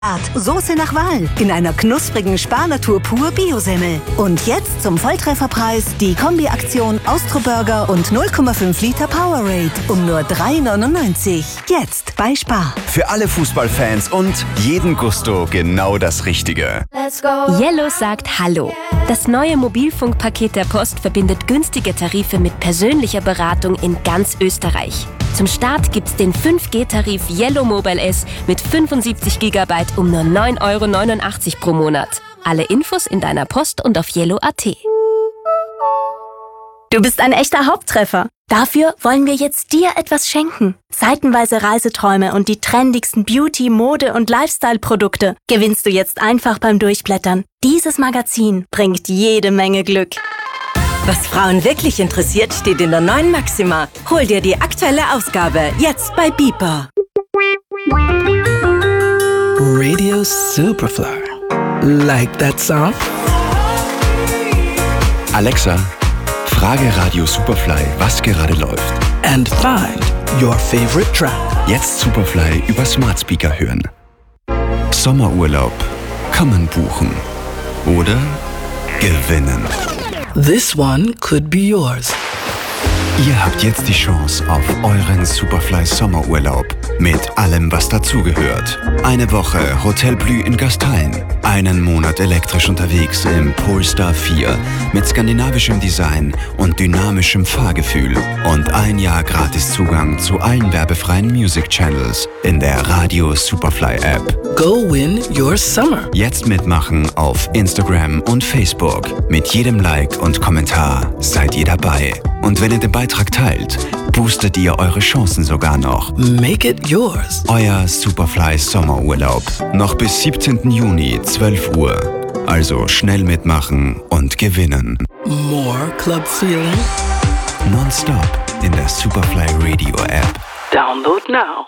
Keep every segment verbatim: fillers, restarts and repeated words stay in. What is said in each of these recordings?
Soße nach Wahl in einer knusprigen Sparnatur pur Biosemmel. Und jetzt zum Volltrefferpreis die Kombi-Aktion Austro-Burger und null Komma fünf Liter Powerade um nur drei neunundneunzig. Jetzt bei Spar. Für alle Fußballfans und jeden Gusto genau das Richtige. Yellow sagt Hallo. Das neue Mobilfunkpaket der Post verbindet günstige Tarife mit persönlicher Beratung in ganz Österreich. Zum Start gibt's den fünf G-Tarif Yellow Mobile S mit fünfundsiebzig Gigabyte um nur neun Euro neunundachtzig pro Monat. Alle Infos in deiner Post und auf yellow punkt at. Du bist ein echter Haupttreffer. Dafür wollen wir jetzt dir etwas schenken. Seitenweise Reiseträume und die trendigsten Beauty-, Mode- und Lifestyle-Produkte gewinnst du jetzt einfach beim Durchblättern. Dieses Magazin bringt jede Menge Glück. Was Frauen wirklich interessiert, steht in der neuen Maxima. Hol dir die aktuelle Ausgabe jetzt bei Beeper. Radio Superfly. Like that song? Alexa, frage Radio Superfly, was gerade läuft. And find your favorite track. Jetzt Superfly über Smart Speaker hören. Sommerurlaub kann man buchen oder gewinnen. This one could be yours. Ihr habt jetzt die Chance auf euren Superfly Sommerurlaub mit allem, was dazugehört. Eine Woche Hotel Blü in Gastein, einen Monat elektrisch unterwegs im Polestar vier mit skandinavischem Design und dynamischem Fahrgefühl und ein Jahr gratis Zugang zu allen werbefreien Music Channels in der Radio Superfly App. Go win your summer. Jetzt mitmachen auf Instagram und Facebook. Mit jedem Like und Kommentar seid ihr dabei. Und wenn ihr den Beitrag teilt, boostet ihr eure Chancen sogar noch. Make it yours. Euer Superfly Sommerurlaub. Noch bis siebzehnten Juni, zwölf Uhr. Also schnell mitmachen und gewinnen. More club feeling. Nonstop in der Superfly Radio App. Download now.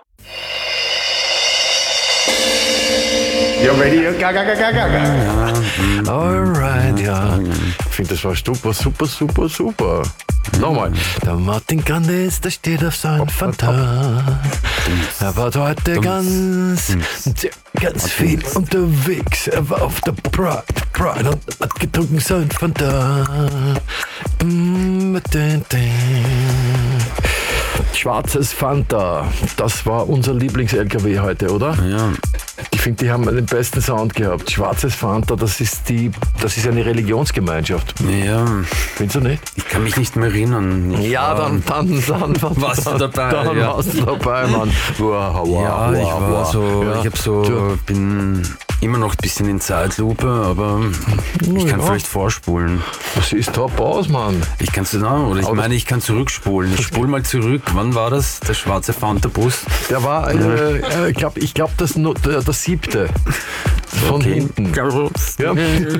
Ja, Radio Gaga, Gaga, Gaga. Alright, ja. Ich finde, das war super, super, super, super. Nochmal. Der Martin Grandes, der steht auf seinem Fanta. Er war heute ganz, ganz viel unterwegs. Er war auf der Pride, Pride und hat getrunken sein Fanta. Schwarzes Fanta. Das war unser Lieblings-L K W heute, oder? Ja. Ich finde, die haben den besten Sound gehabt. Schwarzes Fanta, das ist die, das ist eine Religionsgemeinschaft. Ja. Findest du nicht? Ich kann mich nicht mehr erinnern. Ich ja, dann, dann, dann, dann warst du dabei. Dann ja. warst du dabei, Mann. Wow, wow, ja, wow, ich war wow. so, ja. ich hab so, bin immer noch ein bisschen in Zeitlupe, aber ich kann ja. vielleicht vorspulen. Das ist top aus, Mann. Ich kann es genau, oder ich aber meine, ich kann zurückspulen. Ich spul mal zurück. Wann war das? Der schwarze Fanta-Bus? Der war, äh, äh, ich glaube, ich glaub, das, der, der siebte. Von okay. hinten. Ja.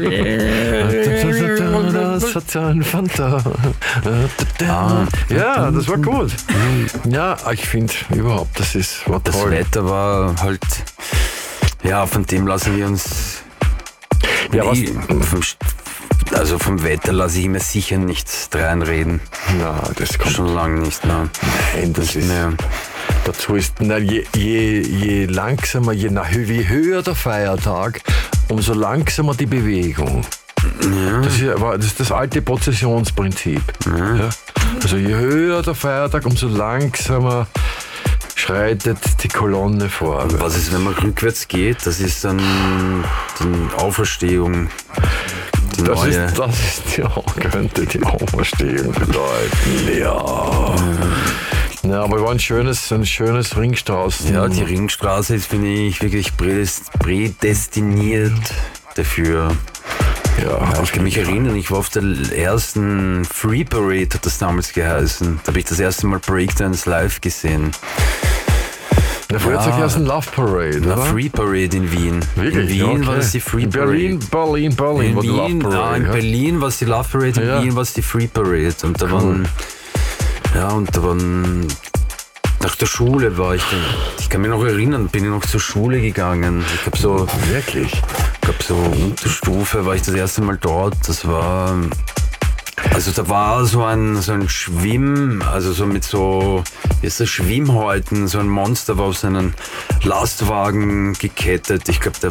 Das hat ja ein Fanta. Ah. Ja, das war gut. Ja, ich finde überhaupt, das ist war Das toll. Wetter war halt, ja, von dem lassen wir uns, Ja, was, nee, vom, also vom Wetter lasse ich mir sicher nichts reinreden. na, das kommt Schon lange nicht mehr. Nein, das ist. mehr. Dazu ist, na, je, je, je langsamer, je nach, je höher der Feiertag, umso langsamer die Bewegung. Ja. Das ist, aber das ist das alte Prozessionsprinzip. Ja. Ja? Also je höher der Feiertag, umso langsamer schreitet die Kolonne vor. Was ist, wenn man rückwärts geht? Das ist dann die Auferstehung. Die Das neue. ist, das ist ja, könnte die Auferstehung bedeuten. Ja. Ja, aber war ein schönes, ein schönes Ringstraßen. Ja, die Ringstraße ist, finde ich, wirklich prädest- prädestiniert dafür. Ja, Ich kann mich erinnern, ich war auf der ersten Free Parade, hat das damals geheißen. Da habe ich das erste Mal Breakdance live gesehen. Na, früher Ja. hat es eine Love Parade, Na, oder? Free Parade in Wien. Wirklich? In Wien Okay. war das die Free In Parade. Berlin, Berlin, Berlin In war die Love Wien, Parade. ah, in ja. Berlin war es die Love Parade, in Ja. Wien war es die Free Parade. Und da waren, ja, und da waren, nach der Schule war ich, ich kann mich noch erinnern, bin ich noch zur Schule gegangen. Ich habe so, Wirklich? ich glaube so Unterstufe war ich das erste Mal dort. Das war, Also da war so ein, so ein Schwimm, also so mit so, wie ist das, Schwimmhäuten, so ein Monster war auf seinen Lastwagen gekettet. Ich glaube, der